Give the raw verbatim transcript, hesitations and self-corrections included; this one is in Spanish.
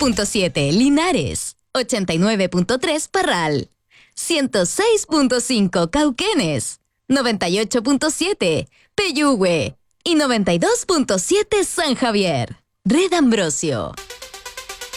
punto siete Linares, ochenta y nueve punto tres Parral, ciento seis punto cinco Cauquenes, noventa y ocho punto siete Peyúgue y noventa y dos punto siete San Javier. Red Ambrosio.